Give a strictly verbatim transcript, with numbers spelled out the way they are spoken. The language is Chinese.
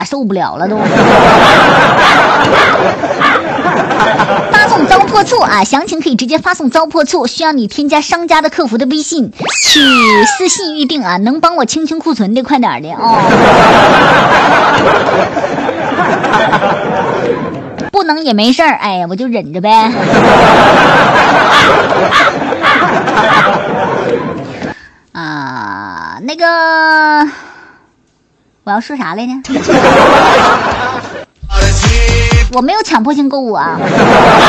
受不了了都。发送糟粕醋啊，详情可以直接发送糟粕醋，需要你添加商家的客服的微信去私信预定啊，能帮我清清库存的快点的哦。不能也没事儿，哎呀，我就忍着呗。啊，那个我要说啥来着？我没有强迫性购物啊。